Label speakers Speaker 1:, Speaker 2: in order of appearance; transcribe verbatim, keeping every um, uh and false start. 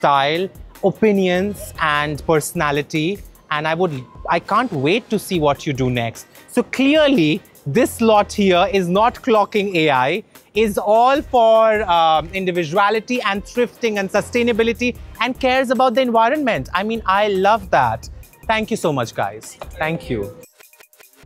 Speaker 1: style, opinions, and personality. And I would, I can't wait to see what you do next. So clearly, this lot here is not clocking A I, is all for um, individuality and thrifting and sustainability and cares about the environment. I mean, I love that. Thank you so much, guys. Thank you.